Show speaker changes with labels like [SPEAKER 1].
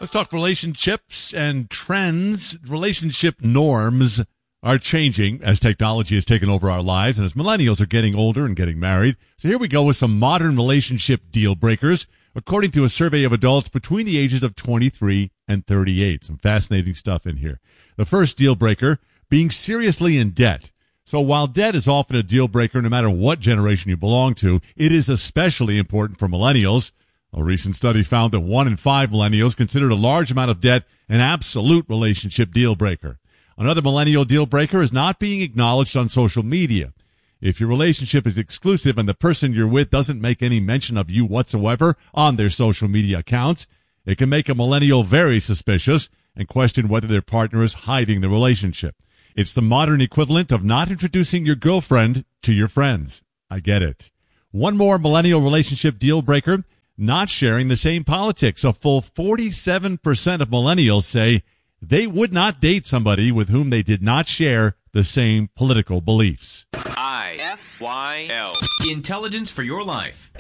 [SPEAKER 1] Let's talk relationships and trends. Relationship norms are changing as technology has taken over our lives and as millennials are getting older and getting married. So here we go with some modern relationship deal breakers, according to a survey of adults between the ages of 23 and 38. Some fascinating stuff in here. The first deal breaker, being seriously in debt. So while debt is often a deal breaker no matter what generation you belong to, it is especially important for millennials. A recent study found that 1 in 5 millennials considered a large amount of debt an absolute relationship deal breaker. Another millennial deal breaker is not being acknowledged on social media. If your relationship is exclusive and the person you're with doesn't make any mention of you whatsoever on their social media accounts, it can make a millennial very suspicious and question whether their partner is hiding the relationship. It's the modern equivalent of not introducing your girlfriend to your friends. I get it. One more millennial relationship deal breaker, not sharing the same politics. A full 47% of millennials say they would not date somebody with whom they did not share the same political beliefs.
[SPEAKER 2] IFYL. Intelligence for your life.